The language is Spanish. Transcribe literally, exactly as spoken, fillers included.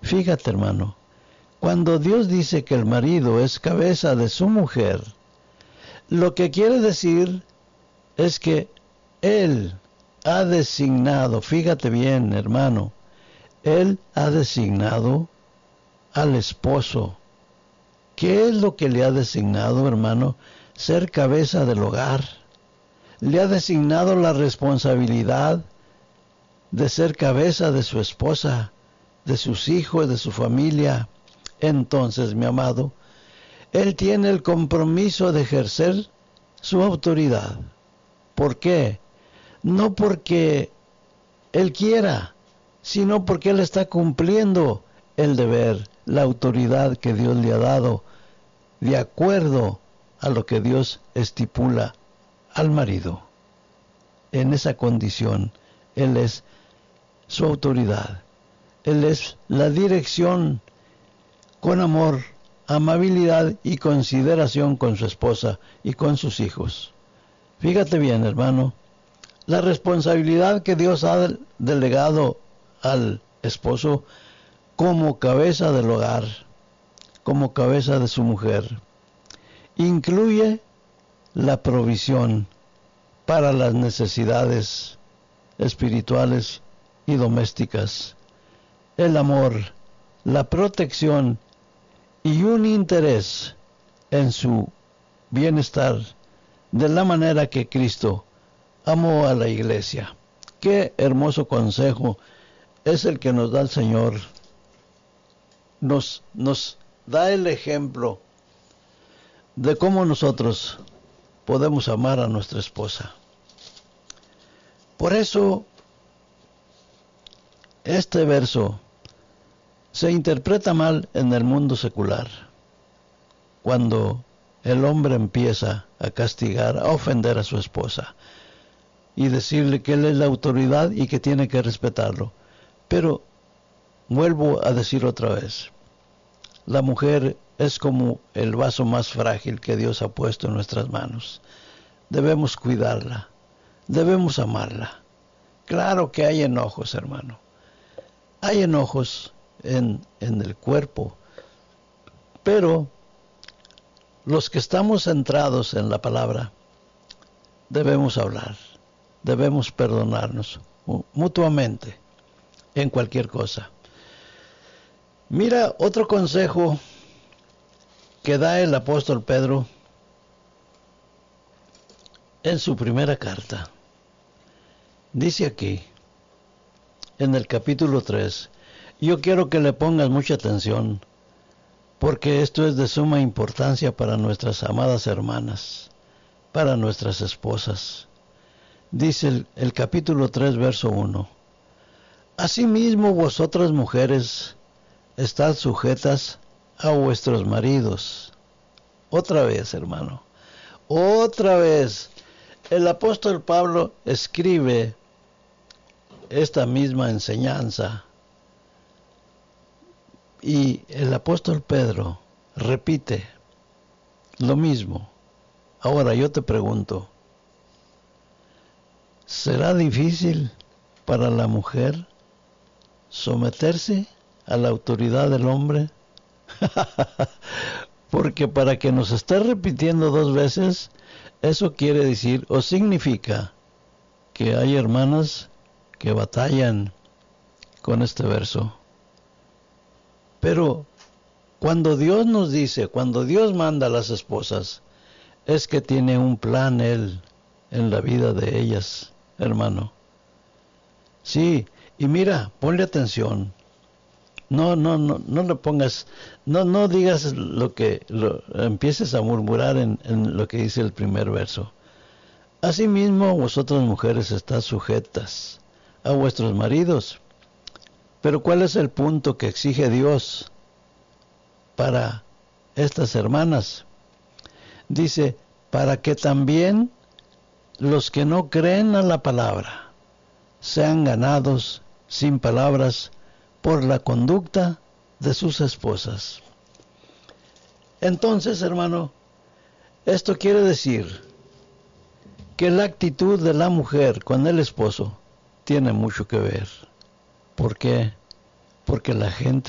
Fíjate, hermano, cuando Dios dice que el marido es cabeza de su mujer, lo que quiere decir es que Él ha designado, fíjate bien, hermano, Él ha designado al esposo. ¿Qué es lo que le ha designado, hermano? Ser cabeza del hogar. Le ha designado la responsabilidad de ser cabeza de su esposa, de sus hijos, de su familia. Entonces, mi amado, Él tiene el compromiso de ejercer su autoridad. ¿Por qué? No porque Él quiera, sino porque Él está cumpliendo el deber, la autoridad que Dios le ha dado, de acuerdo a lo que Dios estipula al marido. En esa condición, Él es su autoridad. Él es la dirección con amor, amabilidad y consideración con su esposa y con sus hijos. Fíjate bien, hermano, la responsabilidad que Dios ha delegado al esposo como cabeza del hogar, como cabeza de su mujer, incluye la provisión para las necesidades espirituales y domésticas, el amor, la protección y un interés en su bienestar, de la manera que Cristo amó a la iglesia. Qué hermoso consejo es el que nos da el Señor. Nos, nos da el ejemplo de cómo nosotros podemos amar a nuestra esposa. Por eso, este verso se interpreta mal en el mundo secular, cuando el hombre empieza a castigar, a ofender a su esposa y decirle que él es la autoridad y que tiene que respetarlo. Pero vuelvo a decir otra vez, la mujer es como el vaso más frágil que Dios ha puesto en nuestras manos. Debemos cuidarla, debemos amarla. Claro que hay enojos, hermano. Hay enojos en, en el cuerpo, pero los que estamos centrados en la palabra, debemos hablar, debemos perdonarnos mutuamente en cualquier cosa. Mira otro consejo que da el apóstol Pedro en su primera carta. Dice aquí, en el capítulo tres, yo quiero que le pongas mucha atención, porque esto es de suma importancia para nuestras amadas hermanas, para nuestras esposas. Dice el, el capítulo tres, verso uno. Asimismo vosotras mujeres, estad sujetas a vuestros maridos. Otra vez, hermano, otra vez. El apóstol Pablo escribe esta misma enseñanza. Y el apóstol Pedro repite lo mismo. Ahora yo te pregunto, ¿será difícil para la mujer someterse a la autoridad del hombre? Porque para que nos esté repitiendo dos veces, eso quiere decir o significa que hay hermanas que batallan con este verso. Pero cuando Dios nos dice, cuando Dios manda a las esposas, es que tiene un plan Él en la vida de ellas, hermano. Sí, y mira, ponle atención. No, no, no, no le pongas, no, no digas lo que, lo, empieces a murmurar en, en lo que dice el primer verso. Asimismo, vosotras mujeres estás sujetas a vuestros maridos. Pero ¿cuál es el punto que exige Dios para estas hermanas? Dice, para que también los que no creen a la palabra sean ganados sin palabras por la conducta de sus esposas. Entonces, hermano, esto quiere decir que la actitud de la mujer con el esposo tiene mucho que ver. ¿Por qué? Porque la gente